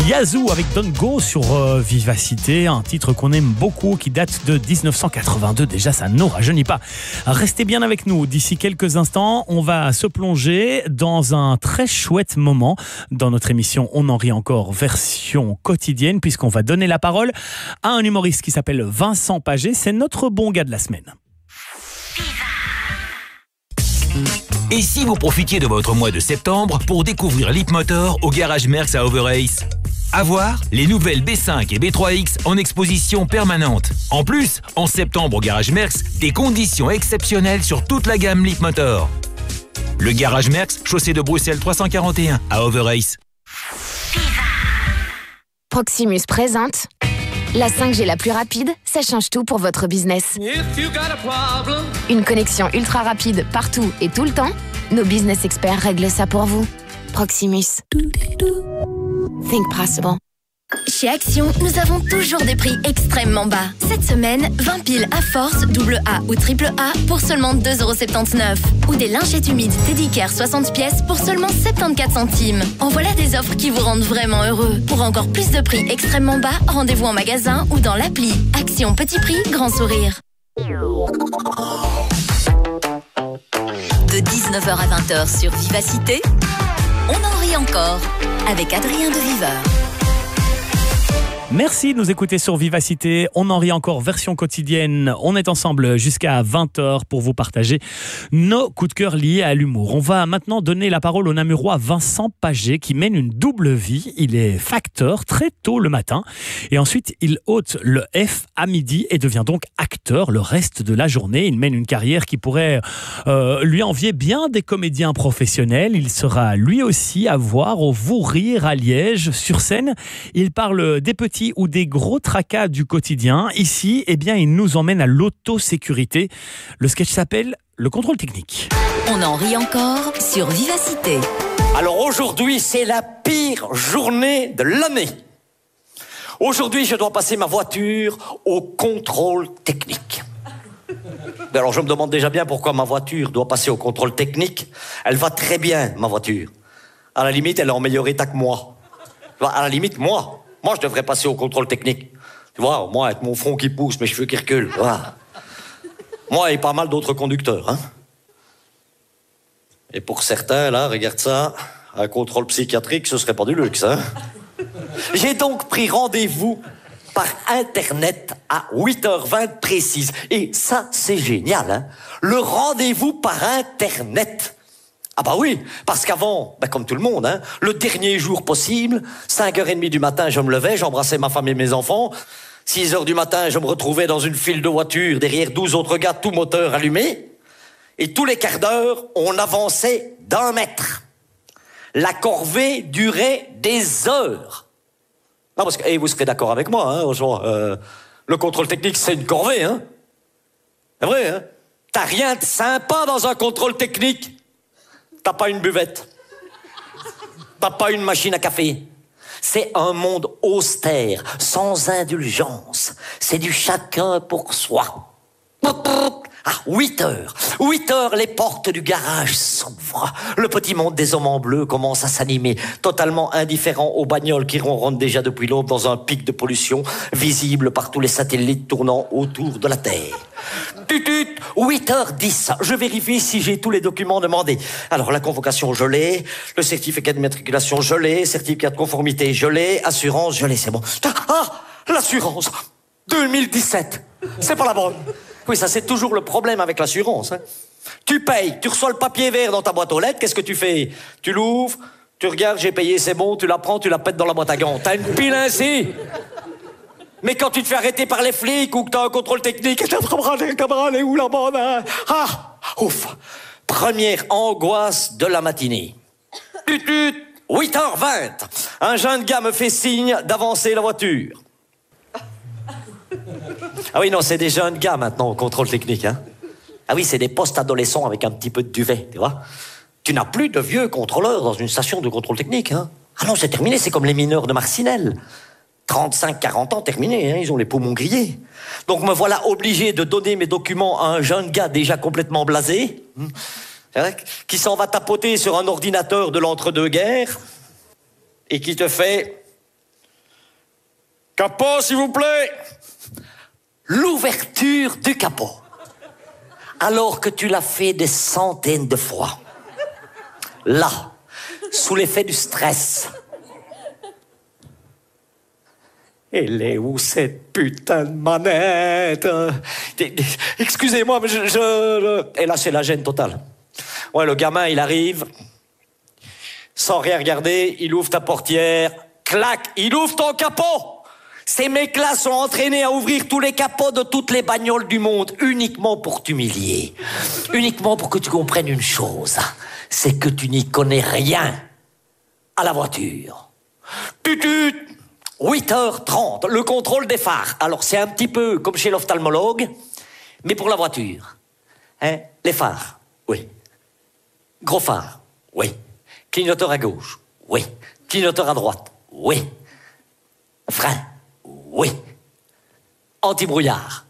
Yazoo avec Don't Go sur Vivacité, un titre qu'on aime beaucoup, qui date de 1982. Déjà, ça ne nous rajeunit pas. Restez bien avec nous. D'ici quelques instants, on va se plonger dans un très chouette moment dans notre émission On en rit encore, version quotidienne, puisqu'on va donner la parole à un humoriste qui s'appelle Vincent Paget. C'est notre bon gars de la semaine. Et si vous profitiez de votre mois de septembre pour découvrir Leapmotor au garage Merckx à Overace? À voir, les nouvelles B5 et B3X en exposition permanente. En plus, en septembre au garage Merckx, des conditions exceptionnelles sur toute la gamme Leapmotor. Le garage Merckx, chaussée de Bruxelles 341 à Overace. Proximus présente la 5G la plus rapide, ça change tout pour votre business. Une connexion ultra rapide partout et tout le temps. Nos business experts règlent ça pour vous. Proximus. Think possible. Chez Action, nous avons toujours des prix extrêmement bas. Cette semaine, 20 piles à force, AA ou AAA pour seulement 2,79 €. Ou des lingettes humides Teddy Care 60 pièces pour seulement 74 centimes. En voilà des offres qui vous rendent vraiment heureux. Pour encore plus de prix extrêmement bas, rendez-vous en magasin ou dans l'appli. Action petit prix, grand sourire. De 19h à 20h sur Vivacité, on en rit encore avec Adrien de Viveur. Merci de nous écouter sur Vivacité. On en rit encore, version quotidienne. On est ensemble jusqu'à 20h pour vous partager nos coups de cœur liés à l'humour. On va maintenant donner la parole au Namurois Vincent Paget qui mène une double vie. Il est facteur très tôt le matin et ensuite il ôte le F à midi et devient donc acteur le reste de la journée. Il mène une carrière qui pourrait lui envier bien des comédiens professionnels. Il sera lui aussi à voir au Vous Rire à Liège. Sur scène, il parle des petits ou des gros tracas du quotidien. Ici, eh bien, il nous emmène à l'autosécurité. Le sketch s'appelle Le contrôle technique. On en rit encore sur Vivacité. Alors aujourd'hui, c'est la pire journée de l'année. Aujourd'hui, je dois passer ma voiture au contrôle technique. Alors je me demande déjà bien pourquoi ma voiture doit passer au contrôle technique. Elle va très bien, ma voiture. À la limite, elle est en meilleur état que moi. À la limite, moi, je devrais passer au contrôle technique. Tu vois, moi, avec mon front qui pousse, mes cheveux qui reculent. Voilà. Moi et pas mal d'autres conducteurs. Hein. Et pour certains, là, regarde ça, un contrôle psychiatrique, ce serait pas du luxe. Hein. J'ai donc pris rendez-vous par Internet à 8h20 précise. Et ça, c'est génial. Hein. Le rendez-vous par Internet. Ah bah oui, parce qu'avant, comme tout le monde, hein, le dernier jour possible, 5h30 du matin, je me levais, j'embrassais ma femme et mes enfants. 6h du matin, je me retrouvais dans une file de voitures, derrière 12 autres gars, tout moteur allumé. Et tous les quarts d'heure, on avançait d'1 mètre. La corvée durait des heures. Non, parce que, vous serez d'accord avec moi, hein, le contrôle technique, c'est une corvée, hein. C'est vrai, hein. T'as rien de sympa dans un contrôle technique. T'as pas une buvette. T'as pas une machine à café. C'est un monde austère, sans indulgence. C'est du chacun pour soi. À 8h, les portes du garage s'ouvrent. Le petit monde des hommes en bleu commence à s'animer, totalement indifférent aux bagnoles qui ronronnent déjà depuis l'aube dans un pic de pollution visible par tous les satellites tournant autour de la Terre. Tutut, 8h10, je vérifie si j'ai tous les documents demandés. Alors, la convocation, je l'ai. Le certificat de matriculation, je l'ai. Certificat de conformité, je l'ai. Assurance, je l'ai, c'est bon. Ah, l'assurance 2017, c'est pas la bonne. Oui, ça, c'est toujours le problème avec l'assurance. Hein. Tu payes, tu reçois le papier vert dans ta boîte aux lettres, qu'est-ce que tu fais? Tu l'ouvres, tu regardes, j'ai payé, c'est bon, tu la prends, tu la pètes dans la boîte à gants. T'as une pile ainsi. Mais quand tu te fais arrêter par les flics ou que t'as un contrôle technique, et t'as camarade, où la bande, hein? Ah, ouf. Première angoisse de la matinée. 8h20. Un jeune gars me fait signe d'avancer la voiture. Ah oui, non, c'est des jeunes gars maintenant au contrôle technique, hein. Ah oui, c'est des post-adolescents avec un petit peu de duvet, tu vois. Tu n'as plus de vieux contrôleurs dans une station de contrôle technique, hein. Ah non, c'est terminé, c'est comme les mineurs de Marcinelle. 35-40 ans, terminé, hein, ils ont les poumons grillés. Donc me voilà obligé de donner mes documents à un jeune gars déjà complètement blasé, qui s'en va tapoter sur un ordinateur de l'entre-deux-guerres et qui te fait Capot, s'il vous plaît. L'ouverture du capot. Alors que tu l'as fait des centaines de fois. Là, sous l'effet du stress. Elle est où cette putain de manette? Excusez-moi, mais Et là, c'est la gêne totale. Ouais, le gamin, il arrive, sans rien regarder, il ouvre ta portière, clac, il ouvre ton capot. Ces mecs-là sont entraînés à ouvrir tous les capots de toutes les bagnoles du monde, uniquement pour t'humilier. Uniquement pour que tu comprennes une chose, c'est que tu n'y connais rien à la voiture. 8h30, le contrôle des phares. Alors, c'est un petit peu comme chez l'ophtalmologue, mais pour la voiture. Hein? Les phares, oui. Gros phare, oui. Clignoteur à gauche, oui. Clignoteur à droite, oui. Frein, oui. Anti-brouillard.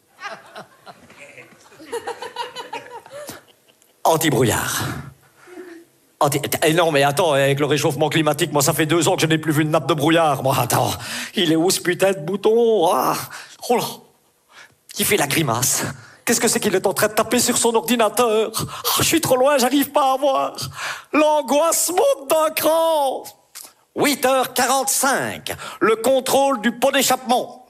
Anti-brouillard. Non, mais attends, avec le réchauffement climatique, moi, ça fait 2 ans que je n'ai plus vu une nappe de brouillard. Moi, attends, il est où ce putain de bouton? Ah, oh là, il fait la grimace. Qu'est-ce que c'est qu'il est en train de taper sur son ordinateur? Je suis trop loin, j'arrive pas à voir. L'angoisse monte d'un cran. 8h45, le contrôle du pot d'échappement.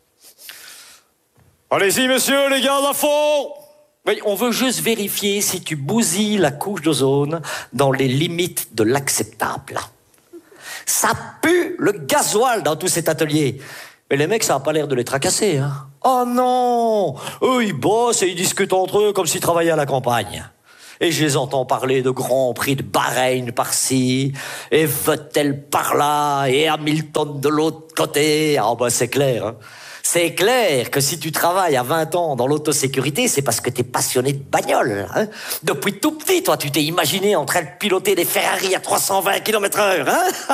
Allez-y, monsieur, les gars à fond. Oui, on veut juste vérifier si tu bousilles la couche d'ozone dans les limites de l'acceptable. Ça pue le gasoil dans tout cet atelier. Mais les mecs, ça n'a pas l'air de les tracasser, hein. Oh non! Eux, ils bossent et ils discutent entre eux comme s'ils travaillaient à la campagne. Et je les entends parler de Grand Prix de Bahreïn par-ci, et Vettel par-là, et Hamilton de l'autre côté. Ah bah c'est clair, hein. C'est clair que si tu travailles à 20 ans dans l'autosécurité, c'est parce que t'es passionné de bagnole, hein. Depuis tout petit, toi, tu t'es imaginé en train de piloter des Ferrari à 320 km/h, hein.